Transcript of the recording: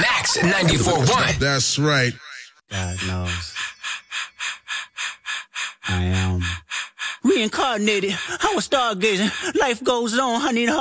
Max 94.1. That's right. God knows. I am reincarnated. I was stargazing. Life goes on. I need